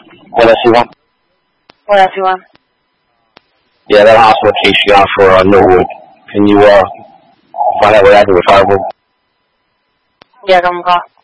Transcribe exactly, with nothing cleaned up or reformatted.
What else you want? What else you want? Yeah, that hospital case you got for uh, Millwood. Can you uh, find out what happened with Harvard? Yeah, come call.